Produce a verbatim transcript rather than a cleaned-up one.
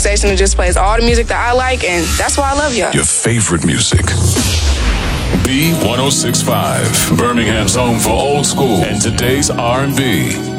station that just plays all the music that I like, and that's why I love y'all. Your favorite music. B one oh six point five, Birmingham's home for old school and today's R and B.